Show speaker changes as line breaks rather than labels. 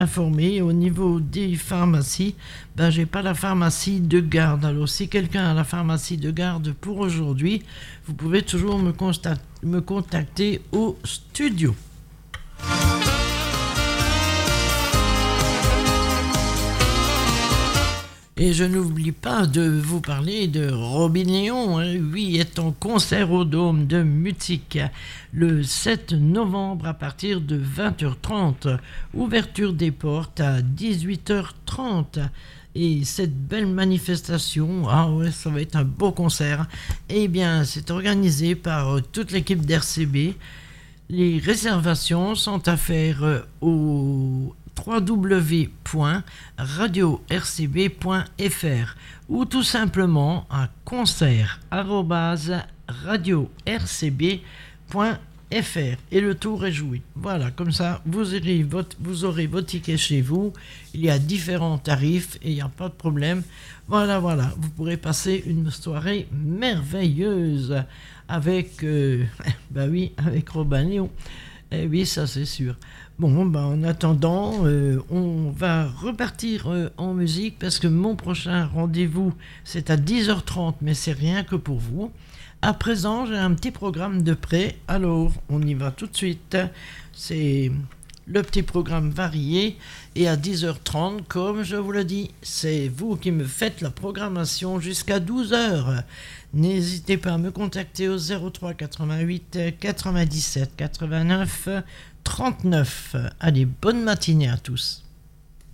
informé au niveau des pharmacies. J'ai pas la pharmacie de garde. Alors si quelqu'un a la pharmacie de garde pour aujourd'hui, vous pouvez toujours me contacter au studio. Et je n'oublie pas de vous parler de Robin Léon, lui est en concert au Dôme de Mutzig le 7 novembre à partir de 20h30. Ouverture des portes à 18h30. Et cette belle manifestation, ça va être un beau concert. Eh bien, c'est organisé par toute l'équipe d'RCB. Les réservations sont à faire au www.radio-rcb.fr ou tout simplement à concert@radio-rcb.fr et le tour est joué. Voilà, comme ça vous aurez votre ticket chez vous. Il y a différents tarifs et il n'y a pas de problème. Voilà, vous pourrez passer une soirée merveilleuse avec avec Robin Léon. Eh oui, ça c'est sûr. Bon, en attendant, on va repartir en musique parce que mon prochain rendez-vous, c'est à 10h30, mais c'est rien que pour vous. À présent, j'ai un petit programme de prêt, alors on y va tout de suite. C'est le petit programme varié et à 10h30, comme je vous le dis, c'est vous qui me faites la programmation jusqu'à 12h. N'hésitez pas à me contacter au 03 88 97 89 39. Allez, bonne matinée à tous.